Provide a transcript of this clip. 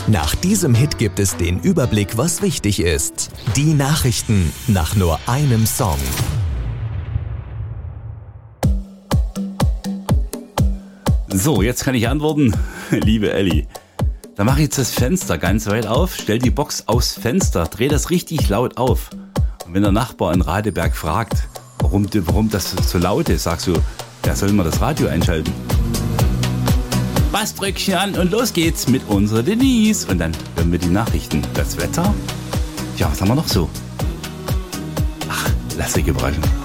Nach diesem Hit gibt es den Überblick, was wichtig ist. Die Nachrichten nach nur einem Song. So, jetzt kann ich antworten, liebe Elli. Dann mache ich jetzt das Fenster ganz weit auf, stell die Box aufs Fenster, dreh das richtig laut auf. Und wenn der Nachbar in Radeberg fragt, warum das so laut ist, sagst du, ja, soll mal das Radio einschalten. Bassbröckchen an und los geht's mit unserer Denise. Und dann hören wir die Nachrichten. Das Wetter? Ja, was haben wir noch so? Ach, lass dich überraschen.